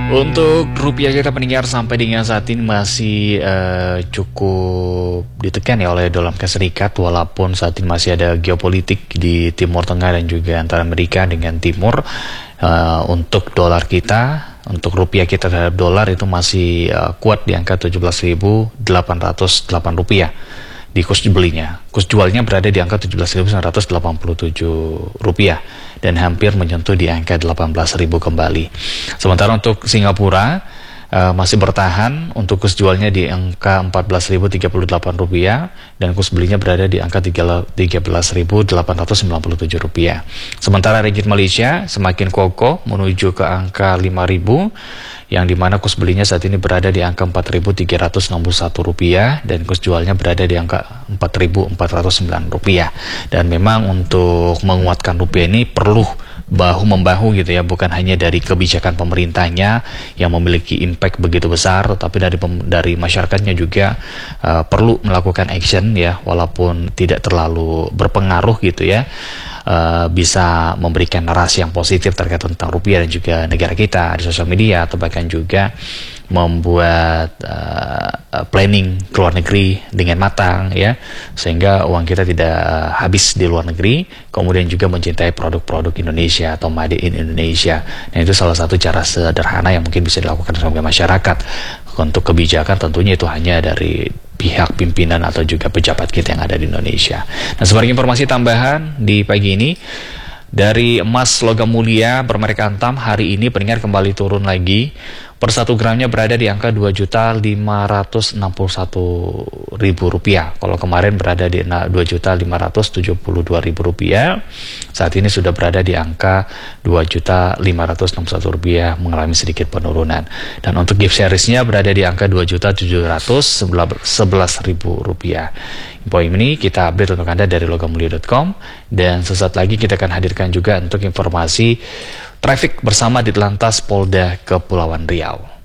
Untuk rupiah kita pendengar sampai dengan saat ini masih cukup ditekan ya oleh dolar Amerika Serikat, walaupun saat ini masih ada geopolitik di Timur Tengah dan juga antara Amerika dengan Timur. Untuk dolar kita, untuk rupiah kita terhadap dolar itu masih kuat di angka 17.808 rupiah di kurs belinya. Kurs jualnya berada di angka 17.987 rupiah dan hampir menyentuh di angka 18.000 kembali. Sementara untuk Singapura masih bertahan, untuk kurs jualnya di angka 14.038 rupiah dan kurs belinya berada di angka 13.897 rupiah. Sementara ringgit Malaysia semakin kokoh menuju ke angka 5.000, yang dimana kurs belinya saat ini berada di angka 4.361 rupiah dan kurs jualnya berada di angka 4.409 rupiah. Dan memang untuk menguatkan rupiah ini perlu bahu-membahu gitu ya, bukan hanya dari kebijakan pemerintahnya yang memiliki impact begitu besar, tetapi dari masyarakatnya juga perlu melakukan action ya, walaupun tidak terlalu berpengaruh gitu ya. Bisa memberikan narasi yang positif terkait tentang rupiah dan juga negara kita di sosial media, atau bahkan juga membuat planning ke luar negeri dengan matang ya, sehingga uang kita tidak habis di luar negeri, kemudian juga mencintai produk-produk Indonesia atau made in Indonesia. Nah, itu salah satu cara sederhana yang mungkin bisa dilakukan oleh masyarakat. Untuk kebijakan tentunya itu hanya dari pihak pimpinan atau juga pejabat kita yang ada di Indonesia. Nah, sebagai informasi tambahan di pagi ini, dari emas logam mulia bermerek Antam hari ini pendengar kembali turun lagi. Per 1 gramnya berada di angka Rp2.561.000. Kalau kemarin berada di Rp2.572.000. Saat ini sudah berada di angka Rp2.561, mengalami sedikit penurunan. Dan untuk gift seriesnya berada di angka Rp2.711.000. Info ini kita update untuk Anda dari logamulia.com, dan sesaat lagi kita akan hadirkan juga untuk informasi traffic bersama Ditlantas Polda Kepulauan Riau.